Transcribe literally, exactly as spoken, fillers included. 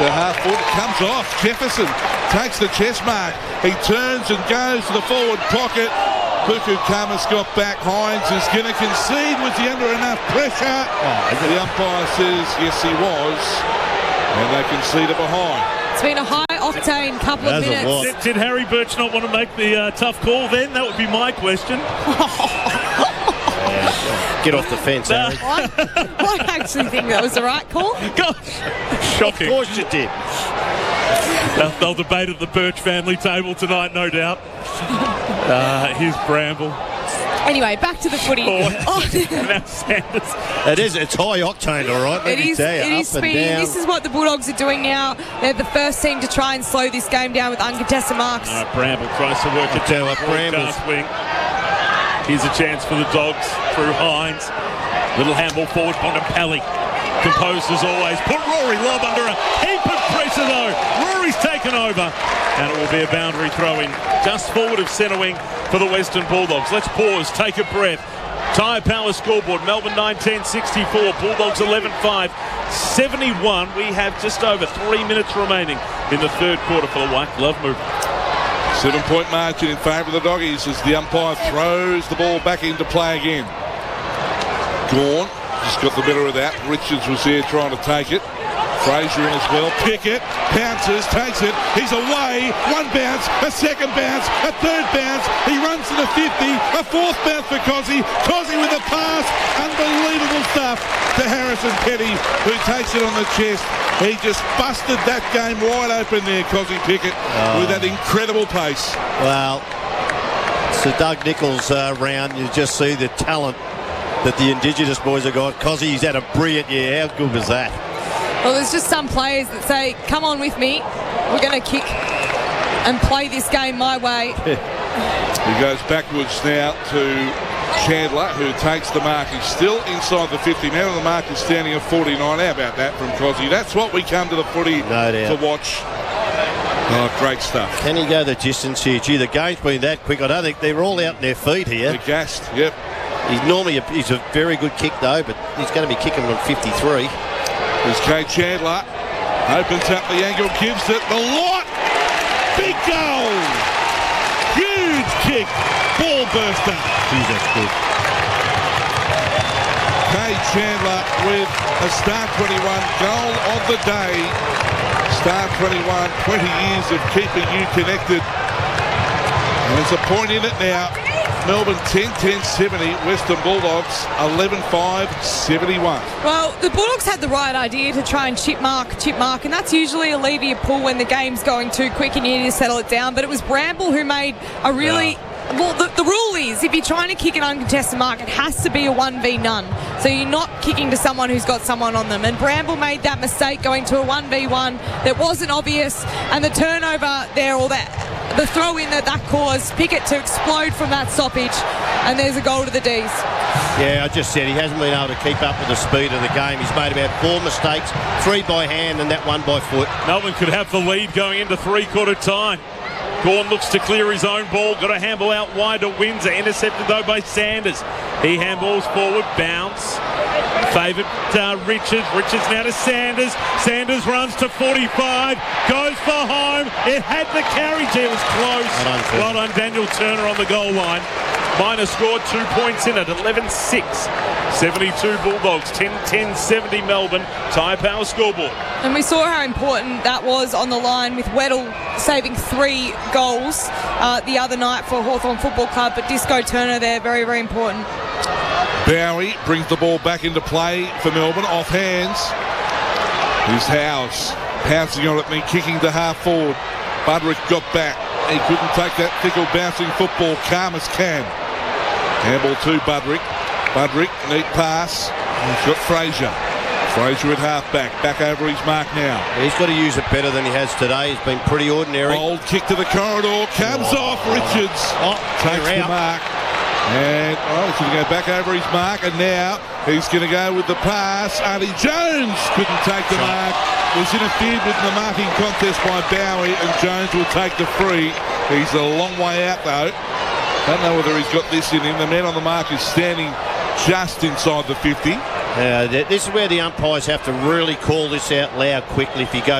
to half foot. Comes off. Jefferson takes the chest mark. He turns and goes to the forward pocket. Puku Kamas got back. Hines is going to concede. Was he under enough pressure? Oh, the umpire says yes, he was. And they conceded behind. It's been a high-octane couple of As it minutes. was. Did, did Harry Birch not want to make the uh, tough call then? That would be my question. Get off the fence, Harry. I, I actually think that was the right call. Gosh, shocking. Of course you did. They'll, they'll debate at the Birch family table tonight, no doubt. Uh, here's Bramble. Anyway, back to the footy. Oh, Oh. now Sanders. It is. It's high octane, all right. Let It me is, tell you, it is up and speedy. down. This is what the Bulldogs are doing now. They're the first team to try and slow this game down with uncontested marks. Uh, Bramble tries to work it tell down you what, the Bramble's- broadcast wing. Here's a chance for the Dogs through Hines. Little handball forward, Bontempelli. Composed as always. Put Rory Lobb under a heap of pressure though. Rory's taken over. And it will be a boundary throw-in just forward of centre wing for the Western Bulldogs. Let's pause, take a breath. Tyre Power scoreboard, Melbourne nine ten sixty-four, Bulldogs eleven five seventy-one. We have just over three minutes remaining in the third quarter for the White Glove movement. Seven-point margin in favour of the Doggies as the umpire throws the ball back into play again. Gawn just got the better of that. Richards was there trying to take it. Fraser in as well. Pickett pounces, takes it. He's away. One bounce, a second bounce, a third bounce. He runs to the fifty. A fourth bounce for Cozzy. Cozzy with a pass. Unbelievable stuff to Harrison Petty, who takes it on the chest. He just busted that game wide open there, Cozzy Pickett, oh. with that incredible pace. Well, so Doug Nichols uh, round, you just see the talent that the Indigenous boys have got. Cozzy, he's had a brilliant year. How good was that? Well, there's just some players that say, come on with me. We're going to kick and play this game my way. He goes backwards now to Chandler, who takes the mark. He's still inside the fifty. Now the mark is standing at forty-nine. How about that from Cozzy? That's what we come to the footy no doubt. to watch. Oh, great stuff. Can he go the distance here? Gee, the game's been that quick. I don't think they're all out on their feet here. They're gassed, yep. He's normally a, he's a very good kick, though, but he's going to be kicking on fifty-three. There's Kate Chandler. Opens up the angle, gives it the lot. Big goal. Huge kick. Ball burster. Geez, that's good. Kate Chandler with a Star twenty-one goal of the day. Star twenty-one, twenty years of keeping you connected. And there's a point in it now. Melbourne ten ten seventy, Western Bulldogs eleven five seventy-one. Well, the Bulldogs had the right idea to try and chip mark, chip mark, and that's usually a lever pull when the game's going too quick and you need to settle it down. But it was Bramble who made a really... Yeah. Well, the, the rule is if you're trying to kick an uncontested mark, it has to be a one v none. So you're not kicking to someone who's got someone on them. And Bramble made that mistake going to a one v one that wasn't obvious. And the turnover there, or that the throw in that that caused Pickett to explode from that stoppage. And there's a goal to the D's. Yeah, I just said he hasn't been able to keep up with the speed of the game. He's made about four mistakes, three by hand and that one by foot. Melbourne could have the lead going into three-quarter time. Gawn looks to clear his own ball. Got a handball out wide to Windsor. Intercepted though by Sanders. He handballs forward. Bounce. Favoured uh, Richards. Richards now to Sanders. Sanders runs to forty-five. Goes for home. It had the carry. Gee, it was close. Well done, well done, Daniel Turner on the goal line. Minor scored two points in it. eleven six. seventy-two Bulldogs. ten ten seventy Melbourne. Tyre Power scoreboard. And we saw how important that was on the line with Weddle saving three goals uh, the other night for Hawthorn Football Club. But Disco Turner there, very, very important. Bowie brings the ball back into play for Melbourne. Off hands. Here's Howes. Pouncing on it and then kicking to half forward. Budrick got back. He couldn't take that fickle bouncing football. Karmas can. Handball to Budrick. Budrick, neat pass. He's got Fraser. Fraser at half-back. Back over his mark now. He's got to use it better than he has today. He's been pretty ordinary. Old kick to the corridor. Comes oh. off. Richards oh, takes the mark. And oh, he's going to go back over his mark. And now he's going to go with the pass. Artie Jones couldn't take the mark. Was interfered with in the marking contest by Bowie. And Jones will take the free. He's a long way out though. Don't know whether he's got this in him. The man on the mark is standing just inside the fifty. Uh, this is where the umpires have to really call this out loud quickly if he goes